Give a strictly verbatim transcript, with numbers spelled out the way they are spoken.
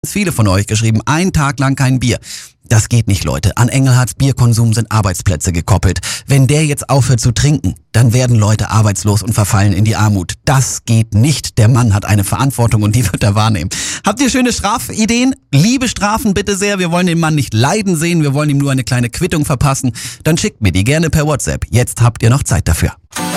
Viele von euch geschrieben, ein Tag lang kein Bier. Das geht nicht, Leute. An Engelhards Bierkonsum sind Arbeitsplätze gekoppelt. Wenn der jetzt aufhört zu trinken, dann werden Leute arbeitslos und verfallen in die Armut. Das geht nicht. Der Mann hat eine Verantwortung und die wird er wahrnehmen. Habt ihr schöne Strafideen? Liebe Strafen bitte sehr. Wir wollen den Mann nicht leiden sehen. Wir wollen ihm nur eine kleine Quittung verpassen. Dann schickt mir die gerne per WhatsApp. Jetzt habt ihr noch Zeit dafür.